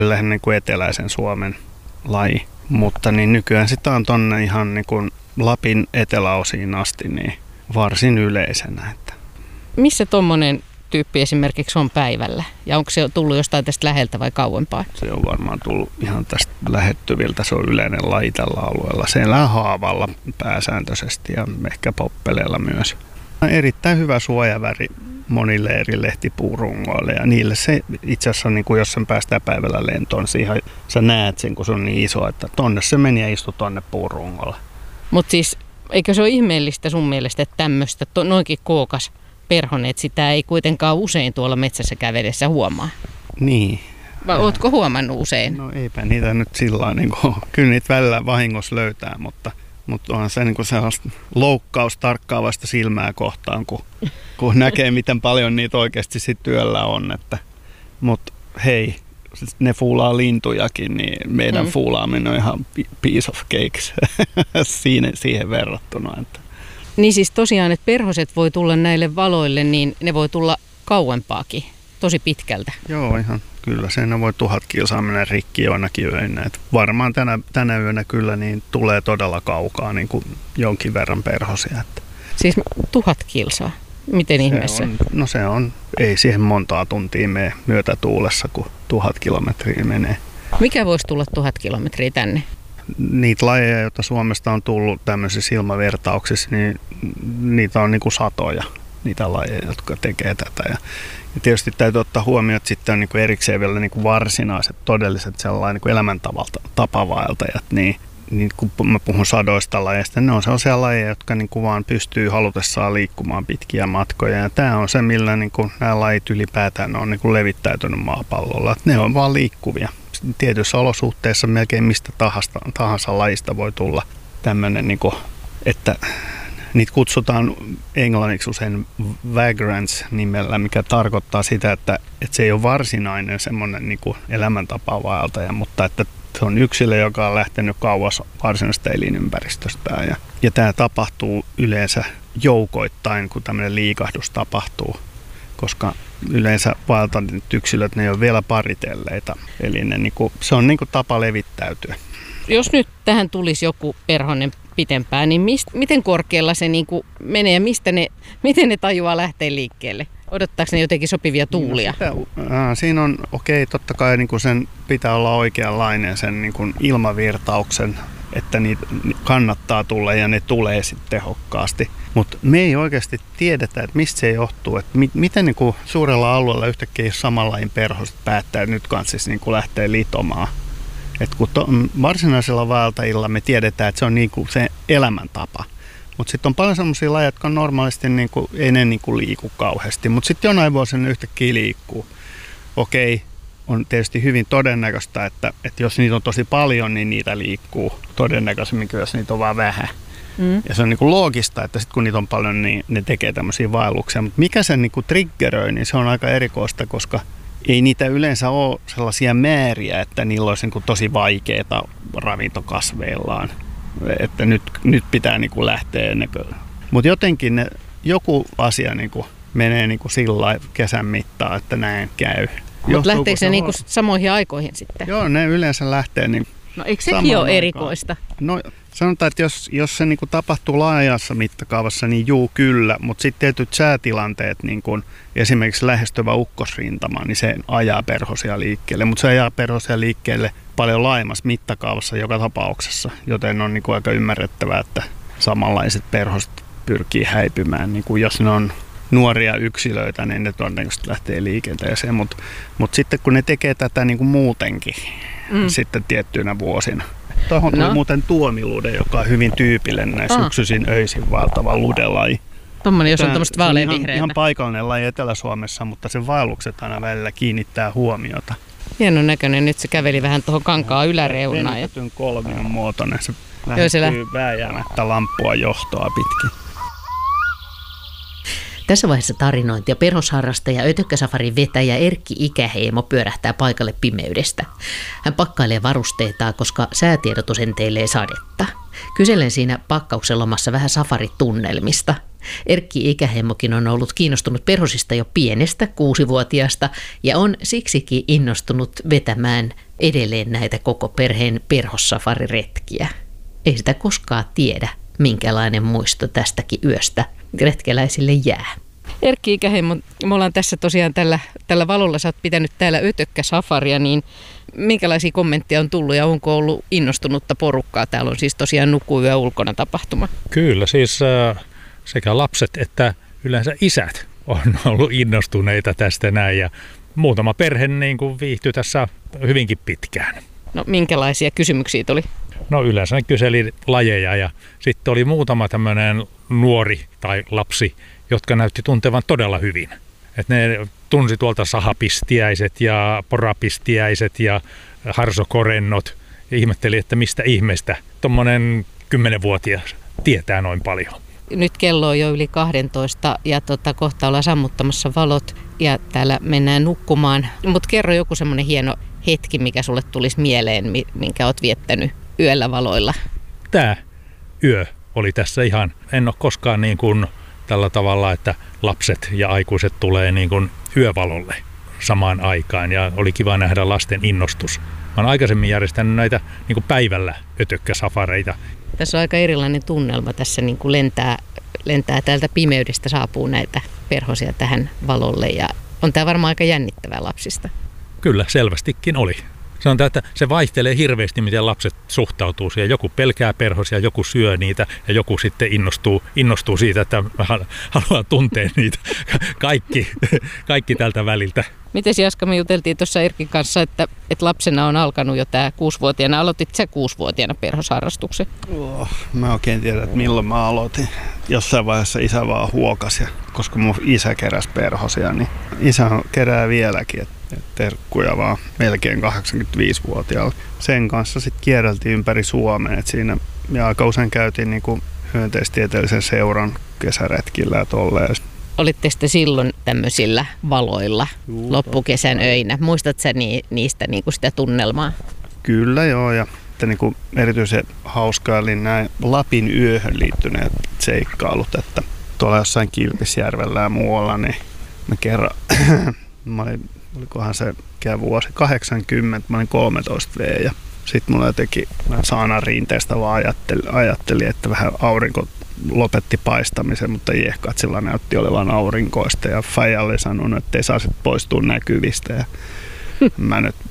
lähinnä niin kuin eteläisen Suomen laji. Mutta niin nykyään sitä on tuonne ihan niin kuin Lapin eteläosiin asti niin varsin yleisenä. Että. Missä tuommoinen tyyppi esimerkiksi on päivällä? Ja onko se tullut jostain tästä läheltä vai kauempaa? Se on varmaan tullut ihan tästä lähettyviltä. Se on yleinen laji tällä alueella. Se elää haavalla pääsääntöisesti ja ehkä poppeleella myös. Erittäin hyvä suojaväri monille eri lehtipuurungoille ja niille se itse asiassa niin kuin jos sen päästään päivällä lentoon, siihen sä näet sen, kun se on niin iso, että tonne se meni ja istui tonne puurungolle. Mutta siis eikö se ole ihmeellistä sun mielestä, että tämmöistä noinkin kookas perhonen, että sitä ei kuitenkaan usein tuolla metsässä kävedessä huomaa? Niin. Vai ootko huomannut usein? No eipä niitä nyt sillä niin kuin, kyllä niitä välillä vahingossa löytää, mutta onhan se niin kuin sellaista loukkaus tarkkaavasta silmää kohtaan, kun näkee, miten paljon niitä oikeasti sit työllä on. Mutta hei, ne fuulaa lintujakin, niin meidän fuulaaminen on ihan piece of cakes siihen verrattuna. Että. Niin siis tosiaan, että perhoset voi tulla näille valoille, niin ne voi tulla kauempaakin, tosi pitkältä. Joo, ihan kyllä. Siinä voi 1000 kilsaa mennä rikki joinakin öinä. Et varmaan tänä yönä kyllä niin tulee todella kaukaa niin kuin jonkin verran perhosia. Että. Siis 1000 kilsaa? Miten ihmeessä? Se on, ei siihen montaa tuntia mene myötätuulessa, kun 1000 kilometriä menee. Mikä voisi tulla 1000 kilometriä tänne? Niitä lajeja, joita Suomesta on tullut tämmöisissä ilmavertauksissa, niin niitä on niin kuin satoja. Niitä lajeja, jotka tekee tätä. Ja tietysti täytyy ottaa huomioon, että sitten on niin kuin erikseen vielä niin kuin varsinaiset, todelliset sellainen niin kuin elämäntapavaeltajat. Niin kun mä puhun sadoista lajeista, ne on sellaisia lajeja, jotka niin kuin vaan pystyy halutessaan liikkumaan pitkiä matkoja. Ja tämä on se, millä niin kuin nämä lajit ylipäätään on niin kuin levittäytynyt maapallolla. Että ne on vaan liikkuvia. Tietyissä olosuhteissa melkein mistä tahansa lajista voi tulla tämmöinen, niin kuin, että niitä kutsutaan englanniksi usein vagrants nimellä, mikä tarkoittaa sitä, että se ei ole varsinainen semmoinen niin kuin elämäntapavaeltaja, mutta että se on yksilö, joka on lähtenyt kauas varsinaisesta elinympäristöstään. Ja tämä tapahtuu yleensä joukoittain, kun tämmöinen liikahdus tapahtuu, koska yleensä vaeltaneet yksilöt, ne ei ole vielä paritelleita. Eli se on niin kuin tapa levittäytyä. Jos nyt tähän tulisi joku perhonen pitempään, niin miten korkealla se niin kuin menee ja miten ne tajuaa lähteä liikkeelle? Odottaako ne jotenkin sopivia tuulia? Siinä on totta kai niin kuin sen pitää olla oikeanlainen sen niin kuin ilmavirtauksen, että niitä kannattaa tulla ja ne tulee sitten tehokkaasti. Mutta me ei oikeasti tiedetä, että mistä se johtuu, että miten niin kuin suurella alueella yhtäkkiä samanlainen perhoset päättää, että nyt kanssa siis niin kuin lähtee litomaan. Et kun varsinaisella vaeltajilla me tiedetään, että se on niin kuin se elämäntapa. Mutta sitten on paljon sellaisia lajeja, jotka normaalisti ei ne liiku kauheasti, mutta sitten jonain vuosina yhtäkkiä liikkuu. Okei, on tietysti hyvin todennäköistä, että jos niitä on tosi paljon, niin niitä liikkuu todennäköisemmin, jos niitä on vaan vähän. Ja se on loogista, että sitten kun niitä on paljon, niin ne tekee tämmöisiä vaelluksia. Mutta mikä sen triggeröi, niin se on aika erikoista, koska ei niitä yleensä ole sellaisia määriä, että niillä olisi tosi vaikeaa ravintokasveillaan. Että nyt pitää lähteä. Mutta jotenkin joku asia menee sillä kesän mittaan, että näin käy. Mutta lähteekö se samoihin aikoihin sitten? Joo, ne yleensä lähtee no eikö sekin ole erikoista? No sanotaan, että jos se tapahtuu laajassa mittakaavassa, niin juu kyllä, mutta sitten tietyt säätilanteet, esimerkiksi lähestyvä ukkosrintama, niin se ajaa perhosia liikkeelle, mutta se ajaa perhosia liikkeelle paljon laajemmassa mittakaavassa joka tapauksessa, joten on aika ymmärrettävää, että samanlaiset perhoset pyrkii häipymään, jos ne on nuoria yksilöitä, niin ne todennäköisesti lähtee liikenteeseen, mutta sitten kun ne tekee tätä muutenkin, sitten tiettyinä vuosina. Tuohon tuli muuten tuomilude, joka on hyvin tyypillinen näissä yksyisin öisin vaeltava ludelaji. Tuommoinen, jos on tuommoista vaaleanvihreätä. Ihan paikallinen laji Etelä-Suomessa, mutta sen vaellukset aina välillä kiinnittää huomiota. Hienon näköinen. Nyt se käveli vähän tuohon kankaan yläreunaan. Venytetyn kolmion muotoinen. Se lähtyy vääjäämättä lamppua johtoa pitkin. Tässä vaiheessa tarinointia perhosharrastaja Ötökkäsafarin vetäjä Erkki Ikäheimo pyörähtää paikalle pimeydestä. Hän pakkailee varusteitaan, koska säätiedotus enteilee sadetta. Kyselen siinä pakkauksen lomassa vähän safaritunnelmista. Erkki Ikäheimokin on ollut kiinnostunut perhosista jo pienestä 6-vuotiaasta ja on siksikin innostunut vetämään edelleen näitä koko perheen perhossafariretkiä. Ei sitä koskaan tiedä, minkälainen muisto tästäkin yöstä retkeläisille jää. Erkki Ikäheimo, me ollaan tässä tosiaan tällä valolla, sä oot pitänyt täällä ötökkäsafaria, niin minkälaisia kommentteja on tullut ja onko ollut innostunutta porukkaa? Täällä on siis tosiaan nukuyö ulkona tapahtuma. Kyllä, siis sekä lapset että yleensä isät on ollut innostuneita tästä näin ja muutama perhe niin kuin viihtyi tässä hyvinkin pitkään. No minkälaisia kysymyksiä tuli? No yleensä ne kyseli lajeja ja sitten oli muutama tämmöinen nuori tai lapsi, jotka näytti tuntevan todella hyvin. Et ne tunsi tuolta sahapistiäiset ja porapistiäiset ja harsokorennot ja ihmetteli, että mistä ihmeestä tuommoinen 10-vuotias tietää noin paljon. Nyt kello on jo yli 12 ja kohta ollaan sammuttamassa valot ja täällä mennään nukkumaan. Mutta kerro joku semmoinen hieno hetki, mikä sulle tulisi mieleen, minkä oot viettänyt yöllä valoilla. Tämä yö oli tässä ihan, en ole koskaan niin kuin tällä tavalla, että lapset ja aikuiset tulee niin kuin yövalolle samaan aikaan ja oli kiva nähdä lasten innostus. Mä oon aikaisemmin järjestänyt näitä niin kuin päivällä ötökkäsafareita. Tässä on aika erilainen tunnelma. Tässä niin kuin lentää täältä pimeydestä, saapuu näitä perhosia tähän valolle ja on tämä varmaan aika jännittävää lapsista. Kyllä, selvästikin oli. Sanotaan, että se vaihtelee hirveästi, miten lapset suhtautuu siihen. Joku pelkää perhosia, joku syö niitä ja joku sitten innostuu siitä, että haluaa tuntea niitä. Kaikki tältä väliltä. Miten Jaska, me juteltiin tuossa Erkin kanssa, että lapsena on alkanut jo tämä 6-vuotiaana. Aloitit sä 6-vuotiaana perhosharrastuksen? Mä oikein tiedän, että milloin mä aloitin. Jossain vaiheessa isä vaan huokasi, koska mun isä keräsi perhosia, niin isä kerää vieläkin. Terkkuja vaan melkein 85-vuotiaalla. Sen kanssa sitten kierreltiin ympäri Suomea. Et siinä ja aika usein käytiin niinku hyönteistieteellisen seuran kesäretkillä ja tolleen. Olitte sitten silloin tämmöisillä valoilla loppukesän öinä? Muistatko sä niistä niinku sitä tunnelmaa? Kyllä joo, ja niinku erityisen hauskaa oli nämä Lapin yöhön liittyneet seikkailut, että tuolla jossain Kilpisjärvellä ja muualla, niin mä kerran, olikohan se vuosi 80, mä olin 13V ja sitten mulla jotenkin saanan rinteestä vaan ajattelin, että vähän aurinko lopetti paistamisen, mutta Jehkatsilla näytti olevan aurinkoista ja Faija oli sanonut, että ei saa sit poistua näkyvistä ja mä nyt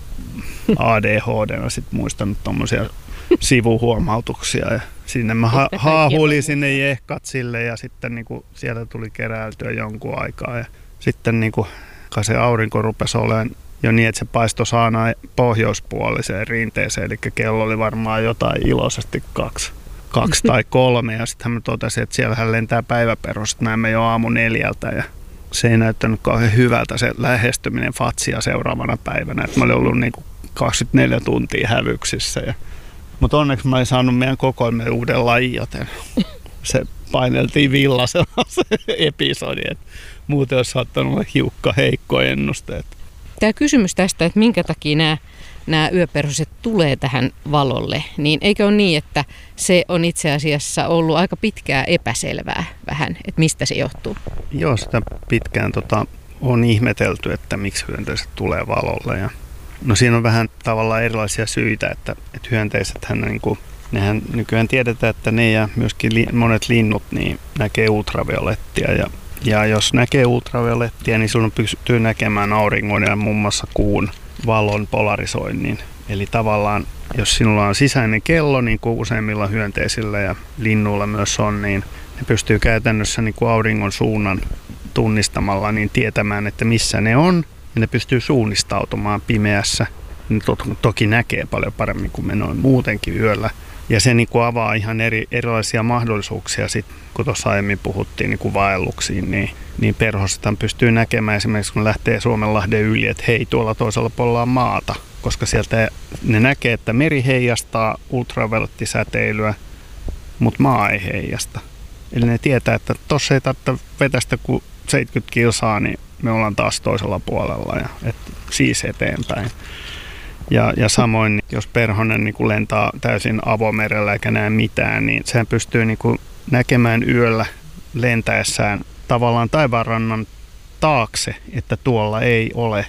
ADHD:na sit muistanut tommosia sivuhuomautuksia ja sinne mä haahuilin sinne Jehkatsille ja sitten niinku sieltä tuli keräiltyä jonkun aikaa ja sitten niinku se aurinko rupesi olemaan jo niin, että se paistoi saanaan pohjoispuoliseen rinteeseen, eli kello oli varmaan jotain iloisesti 2 tai 3, ja sitten mä totesin, että siellähän lentää päiväperhoset, näemme jo aamu 4 ja se ei näyttänyt kauhean hyvältä se lähestyminen Fatsia seuraavana päivänä, että mä olin ollut niin kuin 24 tuntia hävyksissä, mutta onneksi mä olin saanut meidän kokoelmeen uuden lajin, joten se paineltiin villasella se episodi, että muuten olisi saattanut olla hiukka heikko ennuste. Tämä kysymys tästä, että minkä takia nämä yöperhoset tulee tähän valolle, niin eikö ole niin, että se on itse asiassa ollut aika pitkään epäselvää vähän, että mistä se johtuu? Joo, sitä pitkään on ihmetelty, että miksi hyönteiset tulee valolle. Ja, no siinä on vähän tavallaan erilaisia syitä, että hyönteisethän niin nehän nykyään tiedetään, että ne ja myöskin monet linnut niin näkee ultraviolettia ja jos näkee ultraviolettia, niin silloin pystyy näkemään auringon ja muun muassa kuun valon polarisoinnin. Eli tavallaan, jos sinulla on sisäinen kello, niin kuin useimmilla hyönteisillä ja linnuilla myös on, niin ne pystyy käytännössä niin kuin auringon suunnan tunnistamalla niin tietämään, että missä ne on. Ja ne pystyy suunnistautumaan pimeässä. Ne toki näkee paljon paremmin kuin me noin muutenkin yöllä. Ja se niin kuin avaa ihan erilaisia mahdollisuuksia, sit, kun tuossa aiemmin puhuttiin niin kuin vaelluksiin, niin perhosethan pystyy näkemään esimerkiksi, kun lähtee Suomenlahden yli, että hei, tuolla toisella puolella on maata, koska sieltä ne näkee, että meri heijastaa ultraviolettisäteilyä, mutta maa ei heijasta. Eli ne tietää, että tuossa ei tarvitse vetästä kuin 70 kilsaa, niin me ollaan taas toisella puolella ja siis eteenpäin. Ja samoin, jos perhonen niin lentää täysin avomerellä eikä näe mitään, niin sehän pystyy niin näkemään yöllä lentäessään tavallaan taivaanrannan taakse, että tuolla ei ole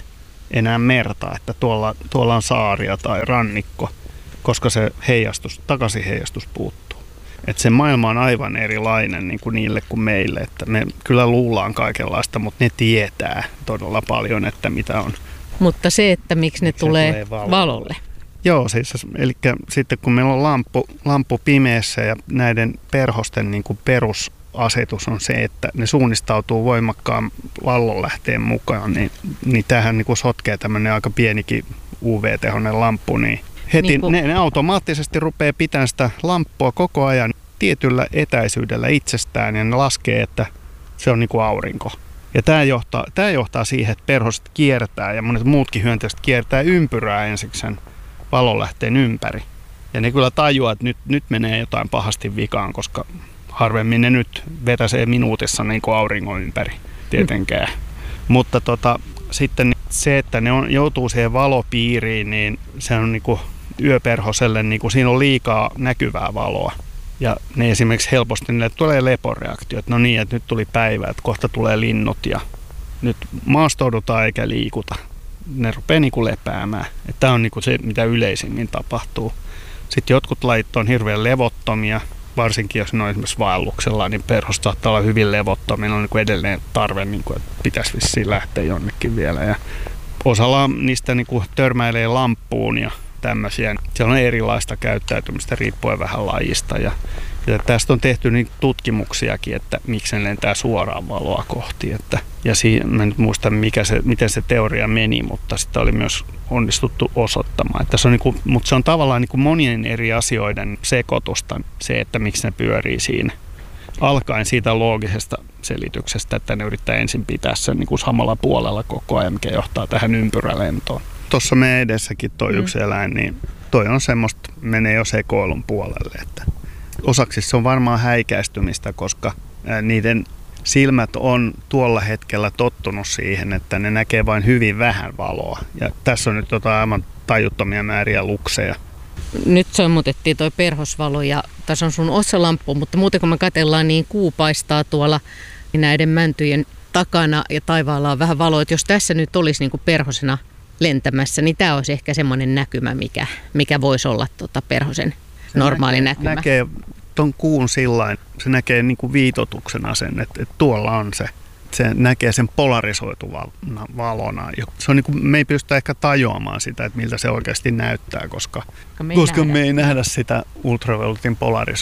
enää merta, että tuolla on saaria tai rannikko, koska se takaisinheijastus puuttuu. Että se maailma on aivan erilainen niin kuin niille kuin meille, että me kyllä luullaan kaikenlaista, mutta ne tietää todella paljon, että mitä on. Mutta se, että miksi ne tulee valolle. Joo, siis eli sitten kun meillä on lamppu pimeässä ja näiden perhosten niin kuin perusasetus on se, että ne suunnistautuu voimakkaan vallonlähteen mukaan, niin tämähän niin kuin sotkee tämmöinen aika pienikin UV-tehoinen lamppu, niin heti ne automaattisesti rupeaa pitämään sitä lamppua koko ajan tietyllä etäisyydellä itsestään ja ne laskee, että se on niin kuin aurinko. Ja tämä johtaa siihen, että perhoset kiertää ja monet muutkin hyönteiset kiertää ympyrää ensiksi sen valonlähteen ympäri. Ja ne kyllä tajuaa, että nyt menee jotain pahasti vikaan, koska harvemmin ne nyt vetäsee minuutissa niin kuin auringon ympäri tietenkään. Mutta sitten se, että ne joutuu siihen valopiiriin, niin se on niin kuin yöperhoselle, niin kuin siinä on liikaa näkyvää valoa. Ja ne esimerkiksi helposti niille tulee leporeaktio, että no niin, että nyt tuli päivä, että kohta tulee linnut ja nyt maastoudutaan eikä liikuta. Ne rupeaa niin kuin lepäämään. Tämä on niin kuin se, mitä yleisimmin tapahtuu. Sitten jotkut lajit on hirveän levottomia, varsinkin jos ne on esimerkiksi vaelluksella, niin perhosta saattaa olla hyvin levottomia. Meillä on niin kuin edelleen tarve, niin kuin, että pitäisi vissiin lähteä jonnekin vielä. Ja osalla niistä niin kuin törmäilee lamppuun ja tämmöisiä. Siellä on erilaista käyttäytymistä riippuen vähän lajista. Ja tästä on tehty niin tutkimuksiakin, että miksi ne lentää suoraan valoa kohti. Ja mä nyt muistan, miten se teoria meni, mutta sitä oli myös onnistuttu osoittamaan. Että se on mutta se on tavallaan niin kuin monien eri asioiden sekoitusta se, että miksi ne pyörii siinä. Alkaen siitä loogisesta selityksestä, että ne yrittää ensin pitää sen niin kuin samalla puolella koko ajan, mikä johtaa tähän ympyrälentoon. Tuossa meidän edessäkin toi yksi eläin, niin toi on semmoista, menee jo sekoilun puolelle. Että osaksi se on varmaan häikäistymistä, koska niiden silmät on tuolla hetkellä tottunut siihen, että ne näkee vain hyvin vähän valoa. Ja tässä on nyt aivan tajuttomia määriä lukseja. Nyt sammutettiin toi perhosvalo ja tässä on sun otsalamppu, mutta muuten kun me katsellaan, niin kuu paistaa tuolla näiden mäntyjen takana ja taivaalla on vähän valoa. Että jos tässä nyt olisi niin kuin perhosena lentämässä, niin tämä olisi ehkä semmoinen näkymä, mikä voisi olla perhosen normaali näkymä. Näkee ton kuun sillain, se näkee niin kuin viitotuksena sen, että tuolla on se. Se näkee sen polarisoituvan valona. Se on niin kuin, me ei pystytä ehkä tajuamaan sitä, että miltä se oikeasti näyttää, koska me ei nähdä sitä ultravioletin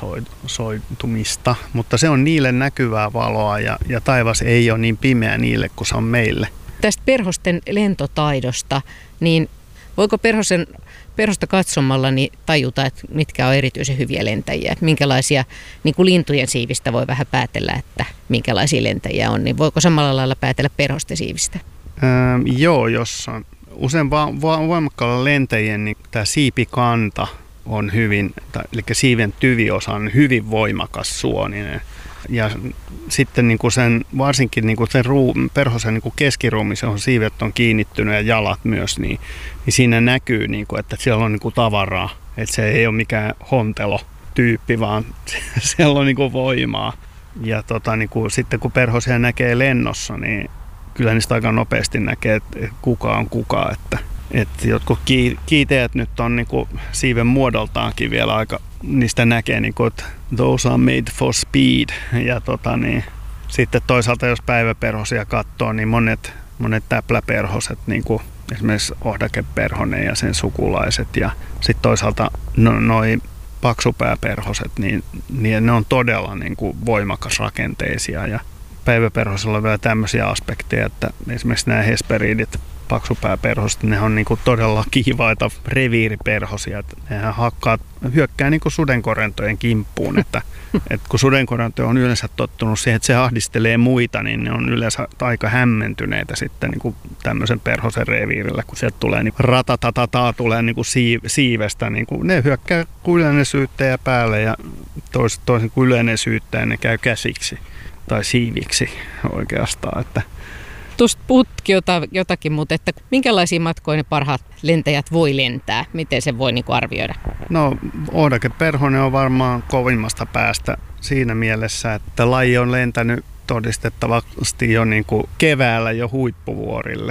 polarisoitumista. Mutta se on niille näkyvää valoa ja taivas ei ole niin pimeä niille kuin se on meille. Tästä perhosten lentotaidosta, niin voiko perhosta katsomalla niin tajuta, että mitkä on erityisen hyviä lentäjiä? Että minkälaisia, niin kuin lintujen siivistä voi vähän päätellä, että minkälaisia lentäjiä on, niin voiko samalla lailla päätellä perhosten siivistä? Joo, jos on usein voimakkaalla lentäjien, niin tämä siipikanta on hyvin, eli siiven tyviosa on hyvin voimakas suoninen. Ja sitten niin kuin varsinkin niin kuin sen perhosen niin kuin keskiruumi, johon siivet on kiinnittynyt ja jalat myös, niin siinä näkyy, niin kuin, että siellä on niin kuin tavaraa. Että se ei ole mikään hontelo-tyyppi, vaan siellä on niin kuin voimaa. Ja niin kuin, sitten kun perhosia näkee lennossa, niin kyllä niistä aika nopeasti näkee, että kuka on kuka. Että jotkut kiiteät nyt on niin kuin siiven muodoltaankin vielä aika, niistä näkee, niin kuin, että those are made for speed. Ja sitten toisaalta jos päiväperhosia katsoo, niin monet täpläperhoset, niin kuin esimerkiksi ohdakeperhonen ja sen sukulaiset. Ja sitten toisaalta noi paksupääperhoset, niin ne on todella niin kuin voimakasrakenteisia. Ja päiväperhosilla on vielä tämmöisiä aspekteja, että esimerkiksi nämä hesperiidit, paksupääperhoset, ne on niinku todella kiivaita reviiriperhosia. Nehän hyökkää niinku sudenkorentojen kimppuun. Että kun sudenkorento on yleensä tottunut siihen, että se ahdistelee muita, niin ne on yleensä aika hämmentyneitä sitten niinku tämmöisen perhosen reviirillä. Kun sieltä tulee niinku ratatatataa, tulee niinku siivestä. Niinku, ne hyökkää kuin yleinen syyttäjä päälle ja toisin kuin yleinen syyttäjä ne käy käsiksi tai siiviksi oikeastaan. Tuosta puhutkin jotakin, mutta että minkälaisia matkoja ne parhaat lentäjät voi lentää? Miten se voi niinku arvioida? No, ohdakeperhonen on varmaan kovimmasta päästä siinä mielessä, että laji on lentänyt todistettavasti jo niinku keväällä jo huippuvuorille.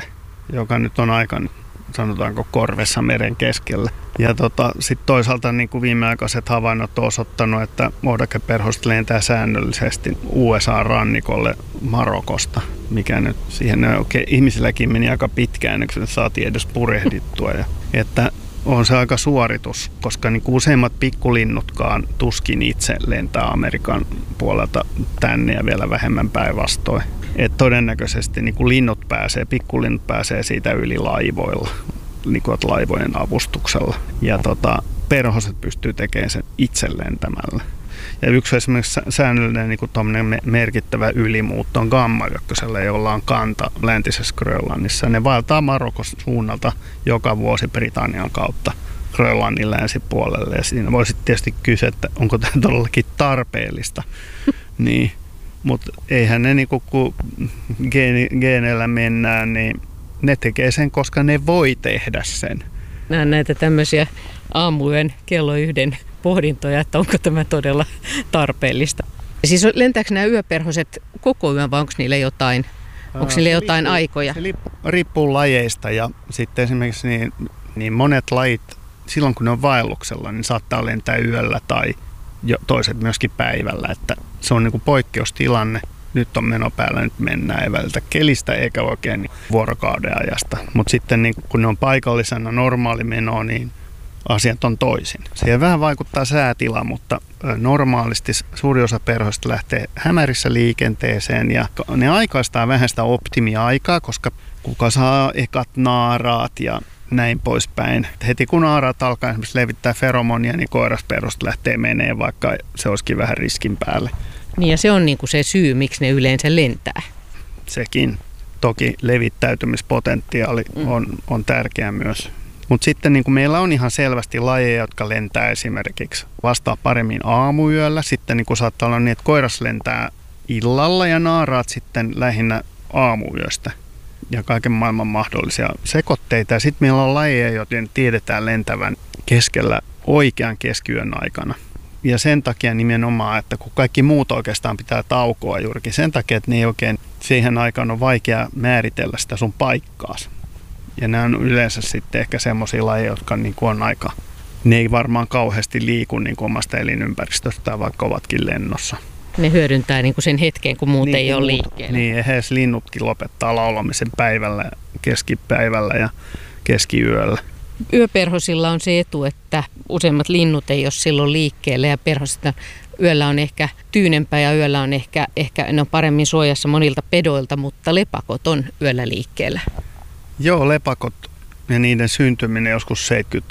joka nyt on aika, sanotaanko, korvessa meren keskellä. Ja sitten toisaalta niin kuin viimeaikaiset havainnot on osoittanut, että oodakeperhoset lentää säännöllisesti USA-rannikolle Marokosta, mikä nyt siihen oikein ihmisilläkin meni aika pitkään, kun se saatiin edes purehdittua. Ja, että on se aika suoritus, koska niin kuin useimmat pikkulinnutkaan tuskin itse lentää Amerikan puolelta tänne ja vielä vähemmän päinvastoin. Et todennäköisesti niin kuin pikkulinnut pääsee siitä yli laivoilla, niin kuin laivojen avustuksella. Ja perhoset pystyy tekemään sen itse lentämällä. Ja yksi esimerkiksi säännöllinen niin kuin merkittävä ylimuutto on gammajökkösellä, jolla on kanta läntisessä Grönlannissa. Ne vaeltaa Marokon suunnalta joka vuosi Britannian kautta Grönlannin länsipuolelle. Ja siinä voisi tietysti kysyä, että onko tämä todellakin tarpeellista. Niin. Mutta eihän ne, niinku, kun geeneillä mennään, niin ne tekee sen, koska ne voi tehdä sen. Näen näitä tämmöisiä aamuyön kello 1 pohdintoja, että onko tämä todella tarpeellista. Siis lentääkö nämä yöperhoset koko yön vai onko niillä jotain aikoja? Se riippuu lajeista ja sitten esimerkiksi niin monet lajit, silloin kun ne on vaelluksella, niin saattaa lentää yöllä tai toiset myöskin päivällä, että se on niin kuin poikkeustilanne. Nyt on meno päällä, nyt mennään, ei välitä kelistä eikä oikein vuorokauden ajasta. Mutta sitten niin kun ne on paikallisena normaali meno, niin asiat on toisin. Siihen vähän vaikuttaa säätila, mutta normaalisti suuri osa perhoista lähtee hämärissä liikenteeseen ja ne aikaistaa vähän sitä optimiaikaa, koska kuka saa ekat naaraat ja näin poispäin. Heti kun naaraat alkaa esimerkiksi levittää feromonia, niin koirasperhosta lähtee menee, vaikka se olisikin vähän riskin päälle. Niin ja se on niinku se syy, miksi ne yleensä lentää. Sekin. Toki levittäytymispotentiaali on tärkeä myös. Mutta sitten niin meillä on ihan selvästi lajeja, jotka lentää esimerkiksi vastaa paremmin aamuyöllä. Sitten niin saattaa olla niin, että koiras lentää illalla ja naaraat sitten lähinnä aamuyöstä. Ja kaiken maailman mahdollisia sekoitteita. Ja sitten meillä on lajeja, joiden tiedetään lentävän keskellä oikean keskiyön aikana. Ja sen takia nimenomaan, että kun kaikki muut oikeastaan pitää taukoa juurikin sen takia, että ne ei oikein siihen aikaan on vaikea määritellä sitä sun paikkaasi. Ja nämä on yleensä sitten ehkä semmoisia lajeja, jotka niin kuin on aika, ne ei varmaan kauheasti liiku niin kuin omasta elinympäristöstä, vaikka ovatkin lennossa. Ne hyödyntää niin kuin sen hetken, kun muut ei ole liikkeellä. Niin, edes linnutkin lopettaa laulamisen päivällä, keskipäivällä ja keskiyöllä. Yöperhosilla on se etu, että useimmat linnut ei ole silloin liikkeellä ja perhosista yöllä on ehkä tyynempää ja yöllä on ehkä ne on paremmin suojassa monilta pedoilta, mutta lepakot on yöllä liikkeellä. Joo, lepakot ja niiden syntyminen joskus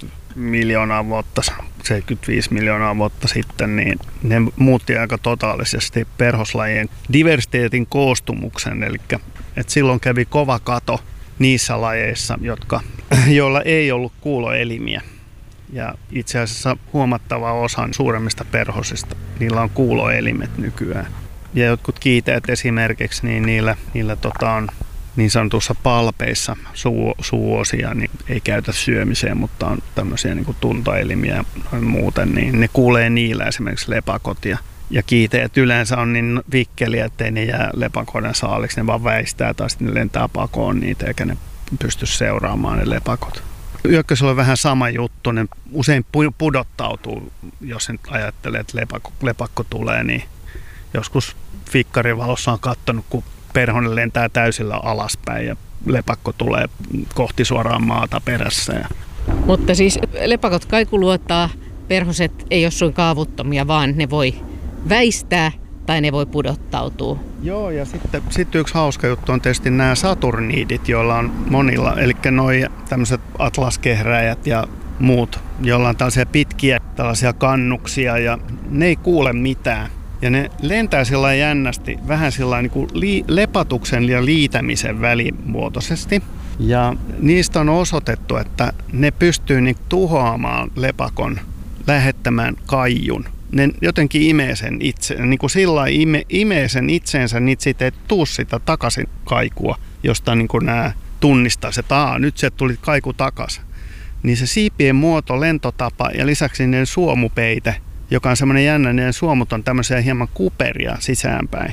75 miljoonaa vuotta sitten, niin ne muutti aika totaalisesti perhoslajien diversiteetin koostumuksen. Eli että silloin kävi kova kato niissä lajeissa, joilla ei ollut kuuloelimiä. Ja itse asiassa huomattava osa suuremmista perhosista, niillä on kuuloelimet nykyään. Ja jotkut kiiteet esimerkiksi, niin niillä on niin sanotussa palpeissa suuosia, niin ei käytä syömiseen, mutta on tämmöisiä niin kuin tuntoelimiä ja muuten, niin ne kuulee niillä esimerkiksi lepakot. Ja kiiteet yleensä on niin vikkeliä, ettei ne jää lepakoiden saaliksi, ne vaan väistää tai sitten ne lentää pakoon niitä, eikä ne pysty seuraamaan ne lepakot. Yökkösellä on vähän sama juttu, ne usein pudottautuu, jos nyt ajattelee, että lepakko tulee, niin joskus fikkarivalossa on katsonut, kun perhonen lentää täysillä alaspäin ja lepakko tulee kohti suoraan maata perässä. Mutta siis lepakot kaikuluottaa, perhoset ei ole suin kaavuttomia, vaan ne voi väistää tai ne voi pudottautua. Joo, ja sitten yksi hauska juttu on tietysti nämä saturnidit, joilla on monilla, eli noi tämmöiset atlaskehräjät ja muut, joilla on tällaisia pitkiä tällaisia kannuksia ja ne ei kuule mitään. Ja ne lentää sillä jännästi, vähän sillä niin kuin lepatuksen ja liitämisen välimuotoisesti. Ja niistä on osoitettu, että ne pystyy niin tuhoamaan lepakon lähettämään kaijun. Ne jotenkin imee sen itse, niin kuin sillä imee sen itseensä, niin siitä ei tuu sitä takaisin kaikua, josta niin kuin nämä tunnistaa, että nyt se tuli kaiku takaisin. Niin se siipien muoto, lentotapa ja lisäksi niiden suomupeite, joka on semmoinen jännä, niiden suomut on tämmöisiä hieman kuperia sisäänpäin.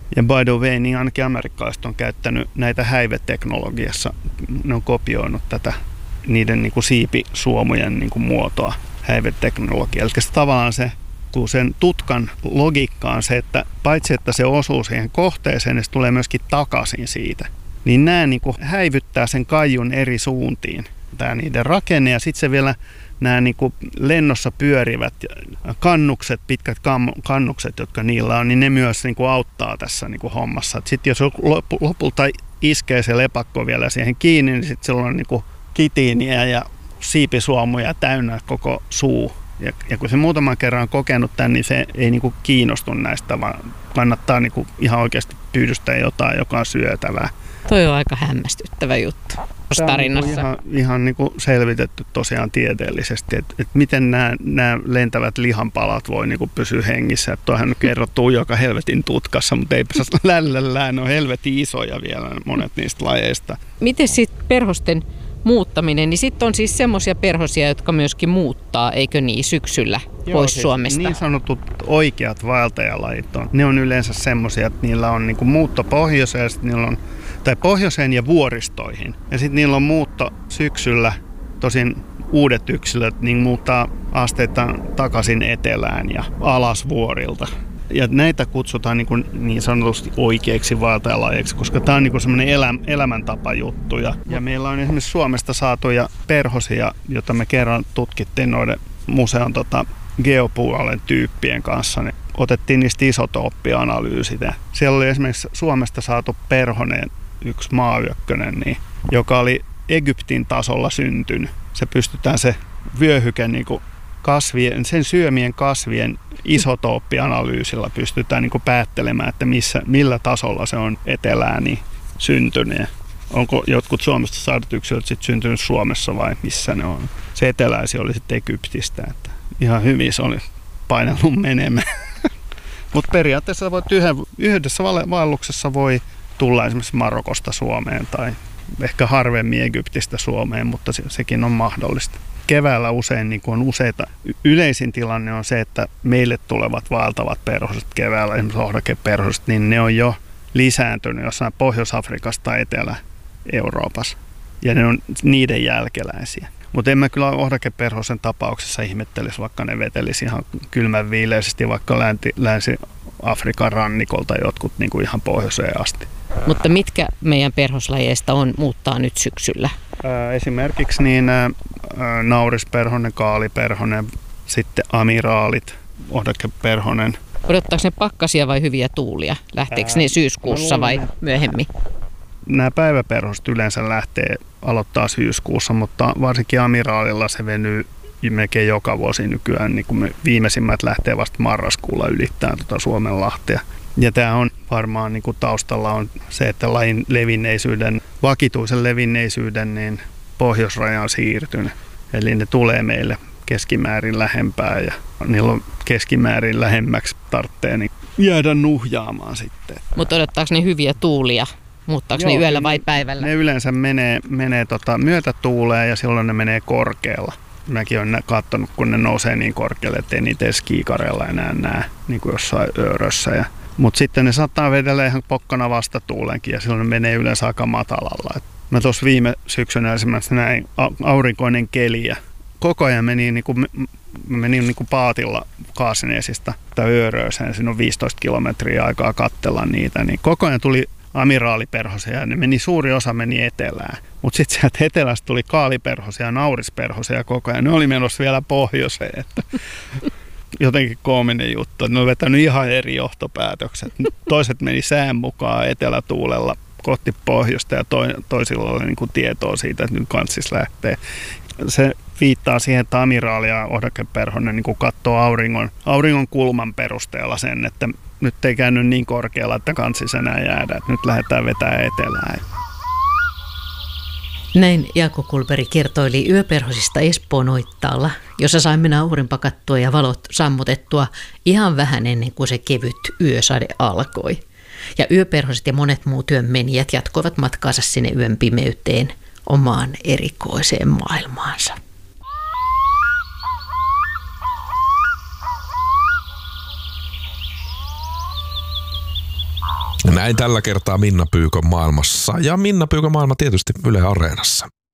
Ja by the way, niin ainakin amerikkalaiset on käyttänyt näitä häiveteknologiassa. Ne on kopioinut tätä niiden niin kuin siipisuomujen niin kuin muotoa häiveteknologia. Eli tavallaan se, kun sen tutkan logiikka on se, että paitsi että se osuu siihen kohteeseen, niin se tulee myöskin takaisin siitä. Niin nämä niin kuin häivyttää sen kaijun eri suuntiin. Tämä niiden rakenne ja sitten se vielä nämä niin kuin lennossa pyörivät kannukset, pitkät kannukset, jotka niillä on, niin ne myös niin kuin auttaa tässä niin kuin hommassa. Sitten jos lopulta iskee se lepakko vielä siihen kiinni, niin sitten sillä on niin kuin kitiiniä ja siipisuomuja täynnä koko suu. Ja kun se muutaman kerran on kokenut tämän, niin se ei niin kuin kiinnostu näistä, vaan kannattaa niin kuin ihan oikeasti pyydystää jotain, joka on syötävää. Toi on aika hämmästyttävä juttu tarinassa. Tämä on ihan niin kuin selvitetty tosiaan tieteellisesti, että miten nämä lentävät lihanpalat voi niin kuin pysyä hengissä. Tuohan on kerrottu joka helvetin tutkassa, mutta eipä ne on helvetin isoja vielä monet niistä lajeista. Miten sitten perhosten muuttaminen, niin sitten on siis semmoisia perhosia, jotka myöskin muuttaa, eikö niin, syksyllä pois siis Suomesta? Niin sanotut oikeat vaeltajalajit on. Ne on yleensä semmoisia, että niillä on niinku muutto pohjoiseen, tai pohjoiseen ja vuoristoihin. Ja sitten niillä on muutto syksyllä, tosin uudet yksilöt, niin muuttaa asteittain takaisin etelään ja alas vuorilta. Ja näitä kutsutaan niin sanotusti oikeiksi vaeltajalajeiksi, koska tämä on niin semmoinen elämäntapajuttu. Ja meillä on esimerkiksi Suomesta saatuja perhosia, joita me kerran tutkittiin noiden museon geopuolen tyyppien kanssa. Niin otettiin niistä isotooppianalyysit. Siellä oli esimerkiksi Suomesta saatu perhonen, yksi maayökkönen, niin, joka oli Egyptin tasolla syntynyt. Se pystytään se vyöhyke sen syömien kasvien isotooppianalyysillä pystytään niin kuin päättelemään, että millä tasolla se on etelään syntynyt. Onko jotkut Suomesta saadut yksilöt sitten syntynyt Suomessa vai missä ne on. Se eteläisi oli sitten Egyptistä. Että ihan hyvin se oli painellut menemään. Mutta periaatteessa yhdessä vaelluksessa voi tulla esimerkiksi Marokosta Suomeen tai ehkä harvemmin Egyptistä Suomeen, mutta sekin on mahdollista. Keväällä usein niin on useita. Yleisin tilanne on se, että meille tulevat vaeltavat perhoset keväällä, esimerkiksi ohdakeperhoset, niin ne on jo lisääntynyt jossain Pohjois-Afrikassa tai Etelä-Euroopassa. Ja ne on niiden jälkeläisiä. Mutta en mä kyllä ohdakeperhosen tapauksessa ihmettelisi, vaikka ne vetelisi ihan kylmän viileisesti, vaikka Länsi-Afrikan rannikolta jotkut niin kuin ihan pohjoiseen asti. Mutta mitkä meidän perhoslajeista muuttaa nyt syksyllä? Esimerkiksi naurisperhonen, kaaliperhonen, sitten amiraalit, ohdakeperhonen. Odottaako ne pakkasia vai hyviä tuulia? Lähteekö ne syyskuussa vai myöhemmin? Nämä päiväperhoset yleensä aloittaa syyskuussa, mutta varsinkin amiraalilla se venyy melkein joka vuosi nykyään. Niin kuin viimeisimmät lähtee vasta marraskuulla ylittämään Suomenlahtea. Ja tämä on varmaan niin kuin taustalla on se, että lajin vakituisen levinneisyyden niin pohjoisraja on siirtynyt. Eli ne tulee meille keskimäärin lähempää ja niillä on keskimäärin lähemmäksi tarvitsee niin jäädä nuhjaamaan sitten. Mutta odottaako ne hyviä tuulia? Muuttaako ne yöllä vai päivällä? Ne yleensä menee myötätuuleen ja silloin ne menee korkealla. Mäkin olen katsonut, kun ne nousee niin korkealle, ettei niitä edes kiikareilla enää näe, niin kuin jossain öörössä. Mutta sitten ne saattaa vedellä ihan pokkana vastatuulenkin ja silloin ne menee yleensä aika matalalla. Mä tuossa viime syksynä esimerkiksi näin aurinkoinen keli ja koko ajan menin niin kuin paatilla Kaasineesista tai Öörööseen. Siinä on 15 kilometriä aikaa katsella niitä. Niin koko ajan tuli amiraaliperhosia ja suuri osa meni etelään. Mutta sitten sieltä etelästä tuli kaaliperhosia ja naurisperhosia koko ajan. Ne oli menossa vielä pohjoiseen. Että jotenkin koominen juttu. Ne on vetänyt ihan eri johtopäätökset. Toiset meni sään mukaan etelätuulella kohti pohjoista ja toisilla oli niin kuin tietoa siitä, että nyt kanssis lähtee. Se viittaa siihen, että amiraali ja ohdakeperhonen niin katsoo auringon kulman perusteella sen, että nyt ei käynyt niin korkealla, että kanssis enää jäädä, että nyt lähdetään vetämään etelään. Näin Jaakko Kulberg kertoili yöperhosista Espoon-Oittaalla, jossa saimme aurinpakattua ja valot sammutettua ihan vähän ennen kuin se kevyt yösade alkoi. Ja yöperhoset ja monet muut yönmenijät jatkoivat matkaansa sinne yön pimeyteen omaan erikoiseen maailmaansa. Näin tällä kertaa Minna Pyykön maailmassa ja Minna Pyykön maailma tietysti Yle Areenassa.